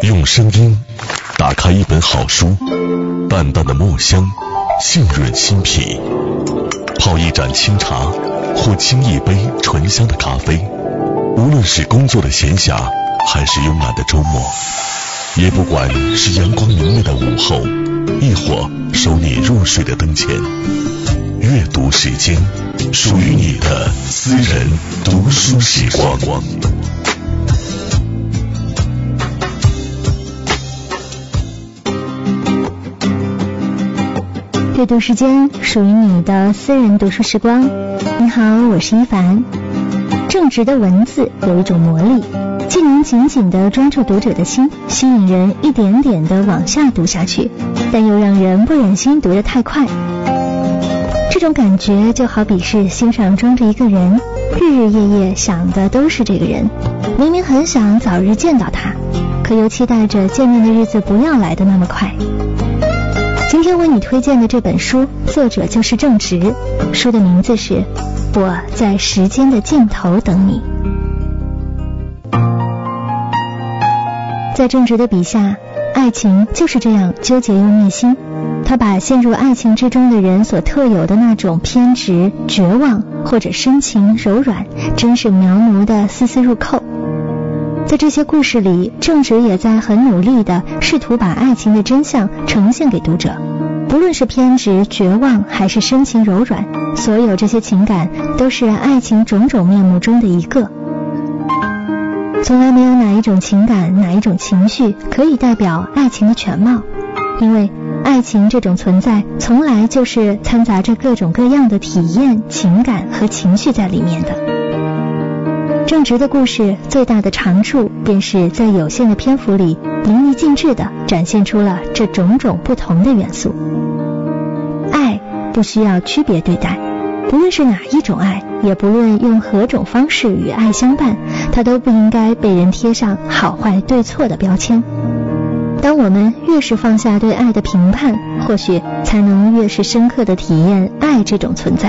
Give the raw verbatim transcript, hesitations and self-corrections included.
用声音打开一本好书，淡淡的墨香浸润心脾，泡一盏清茶或沏一杯醇香的咖啡，无论是工作的闲暇还是慵懒的周末，也不管是阳光明媚的午后，亦或守你入睡的灯前，阅读时间，属于你的私人读书时光。 阅读时间，属于你的私人读书时光。你好，我是一凡。正直的文字有一种魔力，既能紧紧地专注读者的心，吸引人一点点地往下读下去，但又让人不忍心读得太快。这种感觉就好比是心上装着一个人，日日夜夜想的都是这个人，明明很想早日见到他，可又期待着见面的日子不要来得那么快。今天为你推荐的这本书，作者就是正直，书的名字是《我在时间的尽头等你》。在正直的笔下，爱情就是这样纠结又虐心，他把陷入爱情之中的人所特有的那种偏执、绝望或者深情柔软，真是描摹的丝丝入扣。在这些故事里，正直也在很努力地试图把爱情的真相呈现给读者，不论是偏执、绝望还是深情柔软，所有这些情感都是爱情种种面目中的一个。从来没有哪一种情感、哪一种情绪可以代表爱情的全貌，因为爱情这种存在从来就是掺杂着各种各样的体验、情感和情绪在里面的。正直的故事最大的长处，便是在有限的篇幅里淋漓尽致地展现出了这种种不同的元素。爱不需要区别对待，不论是哪一种爱，也不论用何种方式与爱相伴，它都不应该被人贴上好坏对错的标签。当我们越是放下对爱的评判，或许才能越是深刻地体验爱这种存在。